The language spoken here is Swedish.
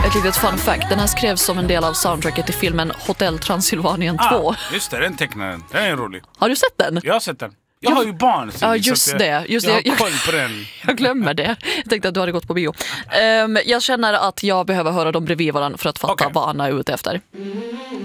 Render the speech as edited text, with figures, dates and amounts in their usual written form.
Ett litet fun fact. Den här skrevs som en del av soundtracket till filmen Hotel Transylvanien 2. Just det, den tecknaren. Den är rolig. Har du sett den? Jag har sett den. Jag har ju barn. Ja, just det. Jag har koll på den. Jag glömmer det. Jag tänkte att du hade gått på bio. Jag känner att jag behöver höra dem bredvid varandra för att fatta vad Anna är ute efter.